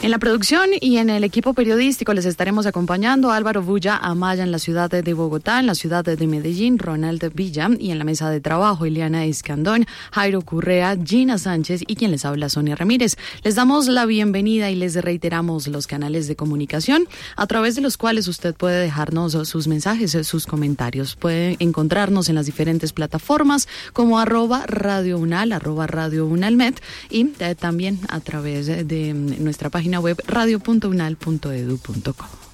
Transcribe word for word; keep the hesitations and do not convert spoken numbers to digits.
En la producción y en el equipo periodístico les estaremos acompañando Álvaro Bulla Amaya en la ciudad de Bogotá, en la ciudad de Medellín, Ronald Villa, y en la mesa de trabajo, Ileana Escandón, Jairo Correa, Gina Sánchez y quien les habla, Sonia Ramírez. Les damos la bienvenida y les reiteramos los canales de comunicación a través de los cuales usted puede dejarnos sus mensajes, sus comentarios. Puede encontrarnos en las diferentes plataformas como arroba Radio Unal, arroba Radio Unalmed y eh, también a través de, de nuestra página web radio punto unal punto edu punto co.